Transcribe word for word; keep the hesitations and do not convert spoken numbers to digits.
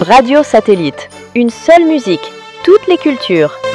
Radio Satellite. Une seule musique, toutes les cultures.